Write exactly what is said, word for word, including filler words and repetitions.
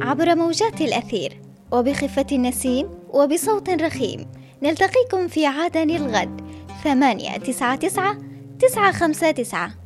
عبر موجات الأثير وبخفة النسيم وبصوت رخيم. نلتقيكم في عدن الغد. ثمانية تسعة تسعة تسعة خمسة تسعة.